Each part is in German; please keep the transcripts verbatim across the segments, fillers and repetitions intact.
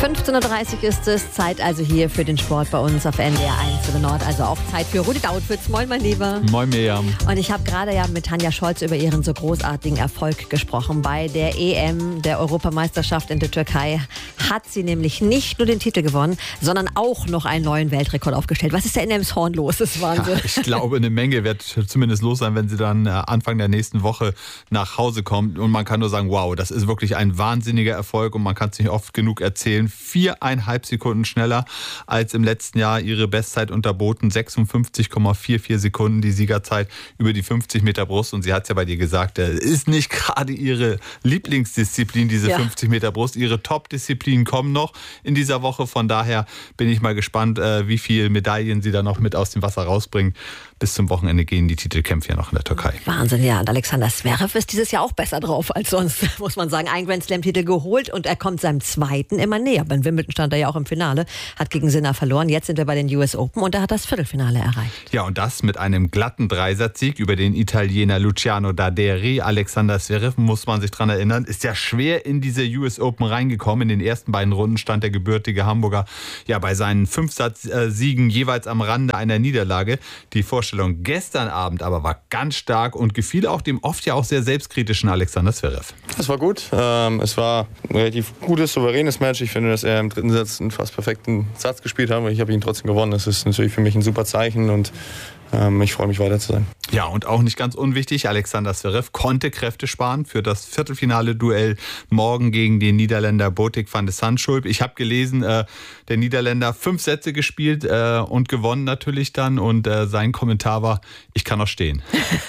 fünfzehn Uhr dreißig ist es, Zeit also hier für den Sport bei uns auf N D R eins zu Nord. Also auch Zeit für Rudi Dautwitz. Moin, mein Lieber. Moin, Miriam. Und ich habe gerade ja mit Tanja Scholz über ihren so großartigen Erfolg gesprochen. Bei der E M, der Europameisterschaft in der Türkei, hat sie nämlich nicht nur den Titel gewonnen, sondern auch noch einen neuen Weltrekord aufgestellt. Was ist da in Elmshorn los? Das ist Wahnsinn. Ja, ich glaube, eine Menge wird zumindest los sein, wenn sie dann Anfang der nächsten Woche nach Hause kommt. Und man kann nur sagen, wow, das ist wirklich ein wahnsinniger Erfolg und man kann es nicht oft genug erzählen. Viereinhalb Sekunden schneller als im letzten Jahr, ihre Bestzeit unterboten. sechsundfünfzig Komma vierundvierzig Sekunden die Siegerzeit über die fünfzig Meter Brust. Und sie hat es ja bei dir gesagt, das ist nicht gerade ihre Lieblingsdisziplin, diese ja. fünfzig Meter Brust. Ihre Top-Disziplinen kommen noch in dieser Woche. Von daher bin ich mal gespannt, wie viele Medaillen sie da noch mit aus dem Wasser rausbringt. Bis zum Wochenende gehen die Titelkämpfe ja noch in der Türkei. Wahnsinn, ja. Und Alexander Zverev ist dieses Jahr auch besser drauf als sonst, muss man sagen. Ein Grand Slam-Titel geholt und er kommt seinem zweiten immer näher. Beim Wimbledon stand er ja auch im Finale, hat gegen Sinner verloren. Jetzt sind wir bei den U S Open und er hat das Viertelfinale erreicht. Ja, und das mit einem glatten Dreisatzsieg über den Italiener Luciano Daderi. Alexander Zverev, muss man sich dran erinnern, ist ja schwer in diese U S Open reingekommen. In den ersten beiden Runden stand der gebürtige Hamburger ja bei seinen Fünfsatz-Siegen jeweils am Rande einer Niederlage. Die Vorstellung gestern Abend aber war ganz stark und gefiel auch dem oft ja auch sehr selbstkritischen Alexander Zverev. Es war gut. Ähm, es war ein relativ gutes, souveränes Match. Ich finde, dass er im dritten Satz einen fast perfekten Satz gespielt hat. Ich habe ihn trotzdem gewonnen. Das ist natürlich für mich ein super Zeichen und ähm, ich freue mich, weiter zu sein. Ja, und auch nicht ganz unwichtig, Alexander Zverev konnte Kräfte sparen für das Viertelfinale-Duell morgen gegen den Niederländer Botic van de Zandschulp. Ich habe gelesen, äh, der Niederländer fünf Sätze gespielt äh, und gewonnen natürlich dann. Und äh, sein Kommentar war, ich kann noch stehen.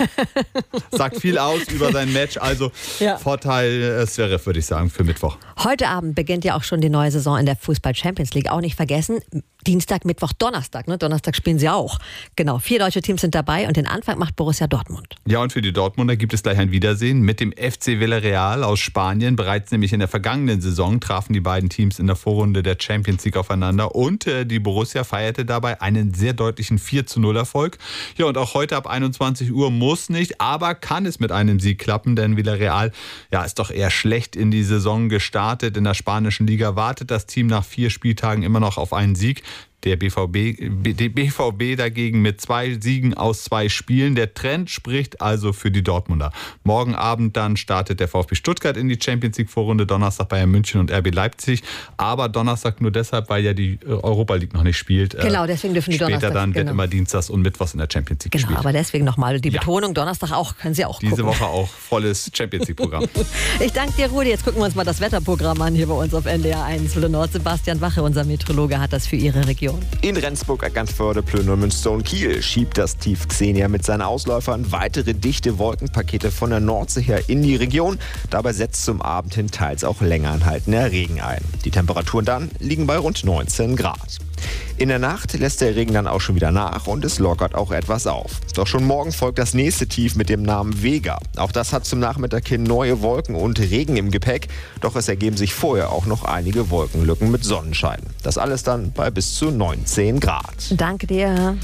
Sagt viel aus über sein Match. Also ja. Vorteil äh, Zverev, würde ich sagen, für Mittwoch. Heute Abend beginnt ja auch schon die neue Saison in der Fußball-Champions League. Auch nicht vergessen, Dienstag, Mittwoch, Donnerstag. Ne? Donnerstag spielen sie auch. Genau, vier deutsche Teams sind dabei und den Anfang macht Borussia Dortmund. Ja, und für die Dortmunder gibt es gleich ein Wiedersehen mit dem F C Villarreal aus Spanien. Bereits nämlich in der vergangenen Saison trafen die beiden Teams in der Vorrunde der Champions League aufeinander und äh, die Borussia feierte dabei einen sehr deutlichen vier zu null Erfolg. Ja, und auch heute ab einundzwanzig Uhr muss nicht, aber kann es mit einem Sieg klappen, denn Villarreal ja, ist doch eher schlecht in die Saison gestartet. In der spanischen Liga wartet das Team nach vier Spieltagen immer noch auf einen Sieg. Der B V B, der B V B dagegen mit zwei Siegen aus zwei Spielen. Der Trend spricht also für die Dortmunder. Morgen Abend dann startet der VfB Stuttgart in die Champions League Vorrunde. Donnerstag Bayern München und R B Leipzig. Aber Donnerstag nur deshalb, weil ja die Europa League noch nicht spielt. Genau, deswegen dürfen die Später Donnerstag. dann wird genau. immer Dienstags und Mittwochs in der Champions League genau, gespielt. Aber deswegen nochmal die ja. Betonung. Donnerstag auch, können Sie auch Diese gucken. Woche auch volles Champions League Programm. Ich danke dir, Rudi. Jetzt gucken wir uns mal das Wetterprogramm an hier bei uns auf N D R eins. Nord. Sebastian Wache, unser Meteorologe, hat das für Ihre Region. In Rendsburg, Eckernförde, Plön, Münster und Kiel schiebt das Tief Xenia mit seinen Ausläufern weitere dichte Wolkenpakete von der Nordsee her in die Region. Dabei setzt zum Abend hin teils auch länger anhaltender Regen ein. Die Temperaturen dann liegen bei rund neunzehn Grad. In der Nacht lässt der Regen dann auch schon wieder nach und es lockert auch etwas auf. Doch schon morgen folgt das nächste Tief mit dem Namen Vega. Auch das hat zum Nachmittag hin neue Wolken und Regen im Gepäck. Doch es ergeben sich vorher auch noch einige Wolkenlücken mit Sonnenschein. Das alles dann bei bis zu neunzehn Grad. Danke dir.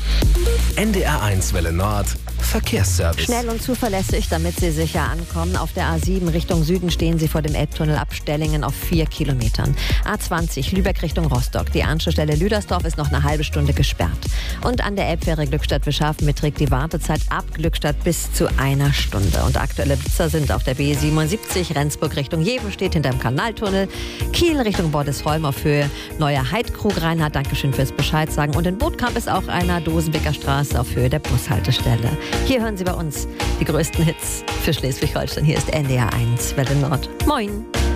N D R eins Welle Nord. Verkehrsservice. Schnell und zuverlässig, damit Sie sicher ankommen. Auf der A sieben Richtung Süden stehen Sie vor dem Elbtunnel ab Stellingen auf vier Kilometern. A zwanzig Lübeck Richtung Rostock. Die Anschlussstelle Lüdersdorf ist noch eine halbe Stunde gesperrt. Und an der Elbfähre Glückstadt-Wischhafen beträgt die Wartezeit ab Glückstadt bis zu einer Stunde. Und aktuelle Blitzer sind auf der B siebenundsiebzig Rendsburg Richtung Jever steht hinterm Kanaltunnel. Kiel Richtung Bordesholm auf Höhe Neuer Heidkrug. Reinhard, Dankeschön fürs Bescheid sagen. Und in Bootkamp ist auch einer Dosenbecker Straße auf Höhe der Bushaltestelle. Hier hören Sie bei uns die größten Hits für Schleswig-Holstein. Hier ist N D R eins Welle Nord. Moin!